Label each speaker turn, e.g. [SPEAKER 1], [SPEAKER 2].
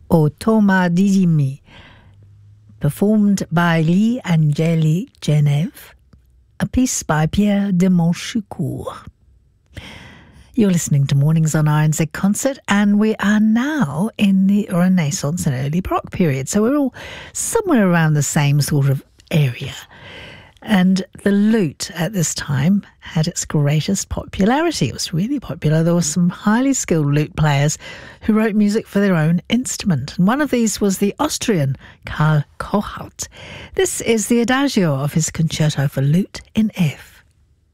[SPEAKER 1] O Thomas Dijimi, performed by Lee Angeli Genève, a piece by Pierre de Montchoucourt. You're listening to Mornings on RNZ Concert, and we are now in the Renaissance and early Baroque period. So we're all somewhere around the same sort of area. And the lute at this time had its greatest popularity. It was really popular. There were some highly skilled lute players who wrote music for their own instrument. And one of these was the Austrian Karl Kochelt. This is the Adagio of his Concerto for Lute in F.